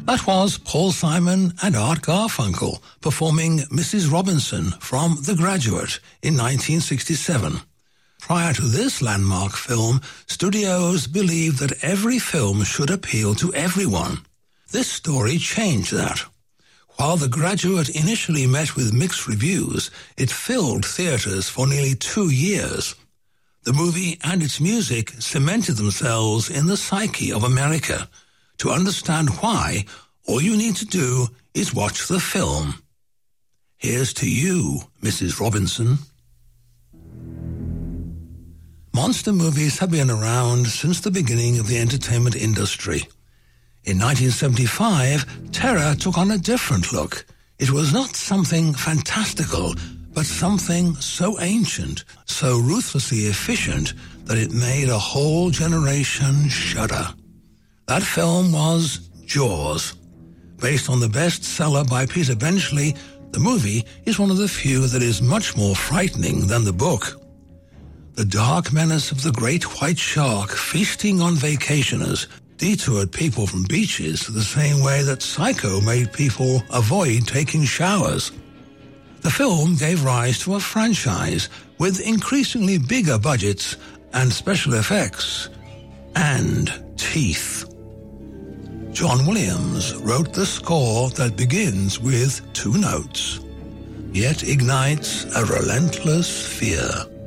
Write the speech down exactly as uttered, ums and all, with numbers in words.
That was Paul Simon and Art Garfunkel performing Missus Robinson from The Graduate in nineteen sixty-seven. Prior to this landmark film, studios believed that every film should appeal to everyone. This story changed that. While The Graduate initially met with mixed reviews, it filled theaters for nearly two years. The movie and its music cemented themselves in the psyche of America. To understand why, all you need to do is watch the film. Here's to you, Missus Robinson. Monster movies have been around since the beginning of the entertainment industry. In nineteen seventy-five, terror took on a different look. It was not something fantastical, but something so ancient, so ruthlessly efficient, that it made a whole generation shudder. That film was Jaws. Based on the bestseller by Peter Benchley, the movie is one of the few that is much more frightening than the book. The dark menace of the great white shark feasting on vacationers detoured people from beaches the same way that Psycho made people avoid taking showers. The film gave rise to a franchise with increasingly bigger budgets and special effects and teeth. John Williams wrote the score that begins with two notes, yet ignites a relentless fear.